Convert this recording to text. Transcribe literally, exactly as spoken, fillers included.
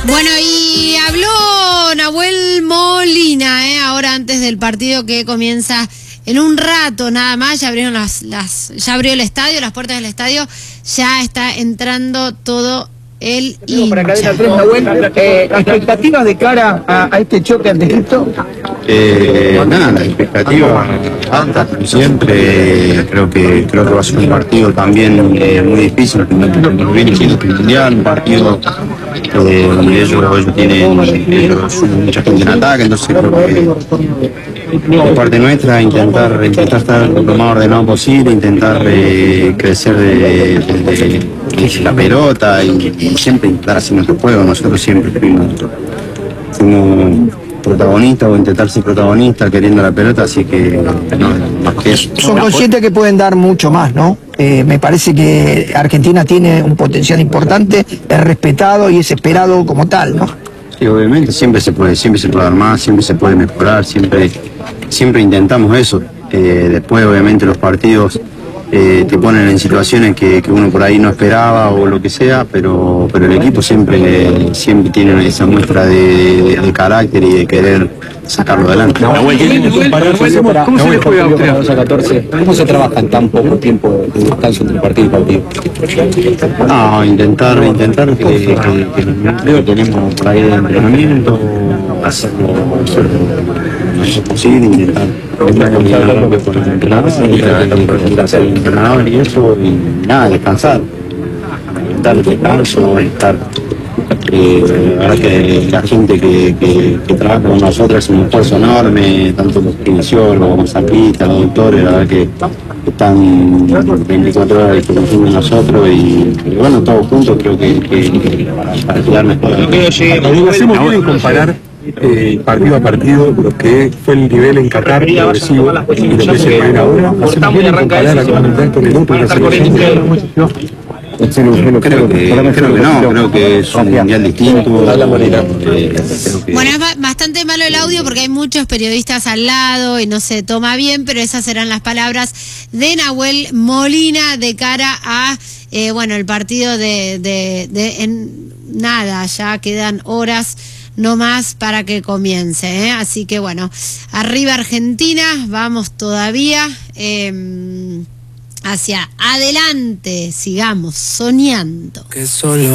Bueno, y habló Nahuel Molina, ¿eh? Ahora antes del partido que comienza en un rato nada más. Ya abrieron las, las, ya abrió el estadio, las puertas del estadio, ya está entrando todo el hincha. Para Cadena tres, Nahuel, eh, ¿expectativas de cara a, a este choque ante Egipto? Eh, nada, la expectativa alta, como siempre. Creo que creo que va a ser un partido también eh, muy difícil, como viene siendo el mundial, un partido eh, donde ellos, ellos tienen ellos, mucha gente en ataque, entonces creo que de parte nuestra intentar intentar estar lo más ordenado posible, intentar eh, crecer de, de, de, de la pelota y, y siempre intentar hacer nuestro juego. Nosotros siempre fuimos, fuimos protagonista o intentar ser protagonista queriendo la pelota, así que no, más que eso. Son conscientes que pueden dar mucho más, ¿no? Eh, me parece que Argentina tiene un potencial importante, es respetado y es esperado como tal, ¿no? Sí, obviamente siempre se puede, siempre se puede dar más, siempre se puede mejorar, siempre, siempre intentamos eso. Eh, después obviamente los partidos eh, te ponen en situaciones que, que uno por ahí no esperaba o lo que sea, pero, pero el equipo siempre, siempre tiene esa muestra de, de carácter y de querer sacarlo adelante. ¿Cómo se le juega a usted? ¿Cómo se trabaja en tan poco tiempo de descanso entre partido y partido? No, intentar, intentar que, que, que el empleo tenemos por ahí de entrenamiento, hacerlo lo mejor posible, intentar intentar que por el entrenador, intentar el entrenador y eso, y nada, descansar, dar descanso, estar. Eh, la verdad que la gente que, que, que trabaja con nosotros es un esfuerzo enorme, tanto los kinesiólogos, los masajistas, los doctores, la verdad que están veinticuatro horas a disposición de nosotros y, y bueno, todos juntos creo que, que, que para, para quedar mejor. ¿Hacemos bien en comparar eh, partido a partido lo que fue el nivel en Qatar progresivo y lo que se viene ahora? ¿Hacemos bien en comparar a estos minutos y la selección? Creo que, creo que no, creo que es un mundial distinto. Eh, que... Bueno, es bastante malo el audio porque hay muchos periodistas al lado y no se toma bien, pero esas serán las palabras de Nahuel Molina de cara a eh, bueno, el partido de, de, de en nada, ya quedan horas no más para que comience, ¿eh? Así que bueno, arriba Argentina, vamos todavía eh, hacia adelante, sigamos soñando. Que solo